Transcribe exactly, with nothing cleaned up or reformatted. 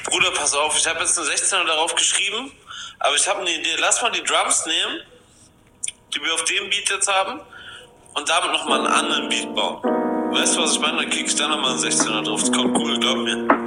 Bruder, pass auf, ich habe jetzt eine sechzehner darauf geschrieben, aber ich habe eine Idee. Lass mal die Drums nehmen, die wir auf dem Beat jetzt haben, und damit nochmal einen anderen Beat bauen. Weißt du, was ich meine? Dann krieg ich da nochmal einen sechzehner drauf. Das kommt cool, glaub mir.